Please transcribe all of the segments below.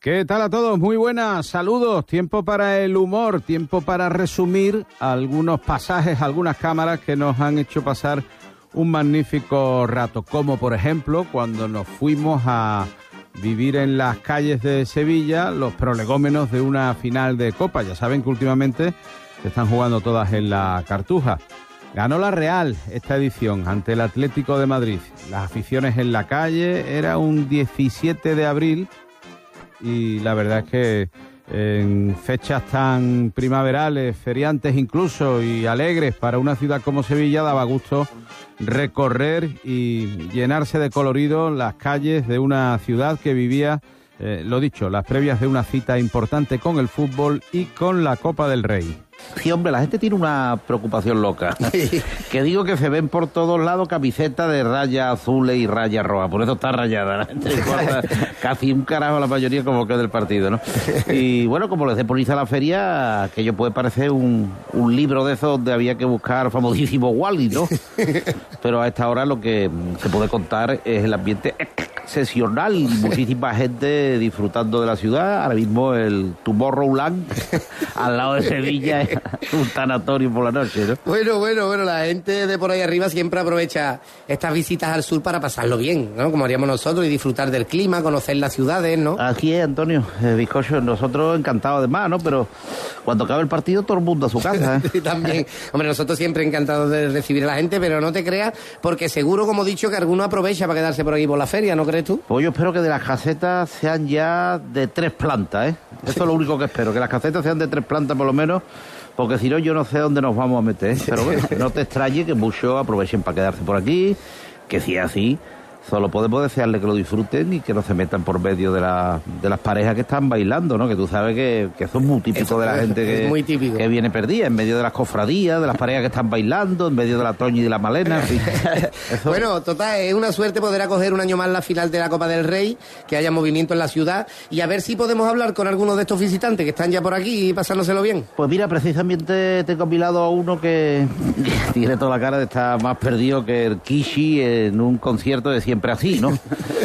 ¿Qué tal a todos? Muy buenas, saludos. Tiempo para el humor, tiempo para resumir algunos pasajes, algunas cámaras que nos han hecho pasar un magnífico rato, como por ejemplo cuando nos fuimos a vivir en las calles de Sevilla los prolegómenos de una final de Copa. Ya saben que últimamente se están jugando todas en la Cartuja. Ganó la Real esta edición ante el Atlético de Madrid. Las aficiones en la calle, era un 17 de abril y la verdad es que en fechas tan primaverales, feriantes incluso y alegres para una ciudad como Sevilla, daba gusto recorrer y llenarse de colorido las calles de una ciudad que vivía, lo dicho, las previas de una cita importante con el fútbol y con la Copa del Rey. Sí, hombre, la gente tiene una preocupación loca. Que digo que se ven por todos lados camisetas de rayas azules y rayas rojas. Por eso está rayada. La gente importa casi un carajo a la mayoría como que del partido, ¿no? Y bueno, como les poniza la feria, aquello puede parecer un libro de esos donde había que buscar famosísimo Wally, ¿no? Pero a esta hora lo que se puede contar es el ambiente excepcional y muchísima gente disfrutando de la ciudad. Ahora mismo el Tomorrowland al lado de Sevilla es un tanatorio por la noche, ¿no? Bueno, la gente de por ahí arriba siempre aprovecha estas visitas al sur para pasarlo bien, ¿no? Como haríamos nosotros, y disfrutar del clima, conocer las ciudades, ¿no? Aquí es, Antonio, bizcocho, nosotros encantados además, ¿no? Pero cuando acabe el partido todo el mundo a su casa, ¿eh? Sí, también. Hombre, nosotros siempre encantados de recibir a la gente, pero no te creas, porque seguro, como he dicho, que alguno aprovecha para quedarse por aquí por la feria, ¿no crees tú? Pues yo espero que de las casetas sean ya de 3 plantas, ¿eh? Eso es lo único que espero, que las casetas sean de 3 plantas por lo menos, porque si no yo no sé dónde nos vamos a meter, pero bueno, no te extrañe que muchos aprovechen para quedarse por aquí, que si es así, solo podemos desearle que lo disfruten y que no se metan por medio de las parejas que están bailando, ¿no? Que tú sabes que eso es muy típico de la gente que viene perdida, en medio de las cofradías, de las parejas que están bailando, en medio de la Toña y de la Malena, en fin. Bueno, total, es una suerte poder acoger un año más la final de la Copa del Rey, que haya movimiento en la ciudad, y a ver si podemos hablar con algunos de estos visitantes que están ya por aquí y pasándoselo bien. Pues mira, precisamente tengo a mi lado a uno que tiene toda la cara de estar más perdido que el Kishi en un concierto de siempre así, ¿no?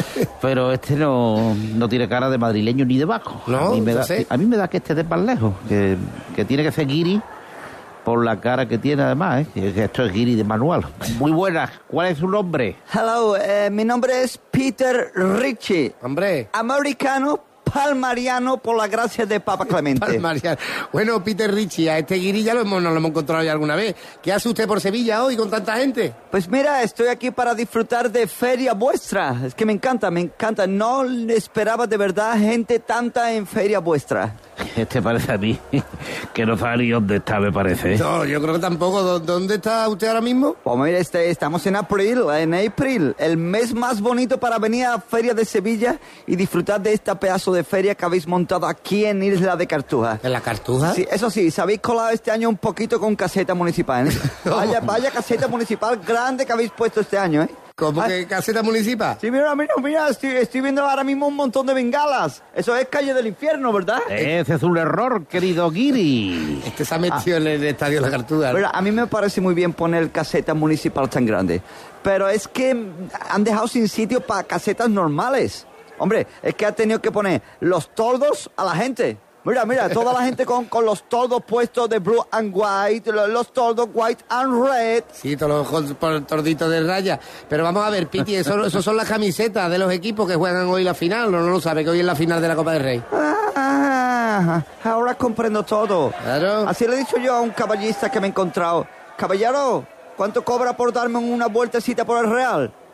Pero este no tiene cara de madrileño ni de vasco. No, a mí me da que este de más lejos, que tiene que ser guiri por la cara que tiene además, ¿eh? Que esto es guiri de manual. Muy buenas, ¿cuál es su nombre? Hello, mi nombre es Peter Ricci. Hombre. Americano, palmariano, por la gracia de Papa Clemente. Palmariano. Bueno, Peter Ricci, a este guiri ya nos lo hemos encontrado ya alguna vez. ¿Qué hace usted por Sevilla hoy con tanta gente? Pues mira, estoy aquí para disfrutar de Feria Vuestra. Es que me encanta. No esperaba de verdad gente tanta en Feria Vuestra. Este parece a mí que no sabe ni dónde está, me parece. No, yo creo que tampoco. ¿Dónde está usted ahora mismo? Pues mira, estamos en abril, el mes más bonito para venir a Feria de Sevilla y disfrutar de esta pedazo de feria que habéis montado aquí en Isla de Cartuja. ¿En la Cartuja? Sí, eso sí, se habéis colado este año un poquito con caseta municipal, ¿eh? Vaya caseta municipal grande que habéis puesto este año, ¿eh? ¿Cómo que caseta municipal? Sí, mira, estoy viendo ahora mismo un montón de bengalas. Eso es calle del infierno, ¿verdad? Ese es un error, querido guiri. Este se ha metido en el estadio de la Cartuja. Mira, a mí me parece muy bien poner caseta municipal tan grande, pero es que han dejado sin sitio para casetas normales. Hombre, es que ha tenido que poner los toldos a la gente. Mira, toda la gente con los toldos puestos de blue and white, los toldos white and red. Sí, todos los torditos de raya. Pero vamos a ver, Piti, eso son las camisetas de los equipos que juegan hoy la final. No lo sabe, que hoy es la final de la Copa del Rey. Ahora comprendo todo. Claro. Así le he dicho yo a un caballista que me he encontrado. Caballero, ¿cuánto cobra por darme una vueltecita por el Real?